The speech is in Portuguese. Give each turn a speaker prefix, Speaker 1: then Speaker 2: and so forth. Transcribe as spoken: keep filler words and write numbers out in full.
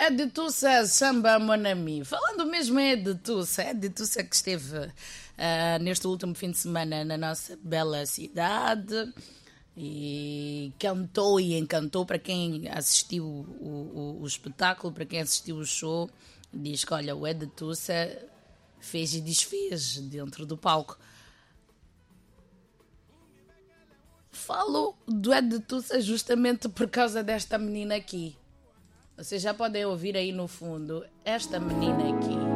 Speaker 1: É de Tussa, Samba Mon Ami. Falando mesmo é de Tussa, é de Tussa que esteve uh, neste último fim de semana na nossa bela cidade e cantou e encantou. Para quem assistiu o, o, o espetáculo, para quem assistiu o show, diz que olha, o Ed de Tussa fez e desfez dentro do palco. Falo do Ed de Tussa justamente por causa desta menina aqui. Vocês já podem ouvir aí no fundo esta menina aqui.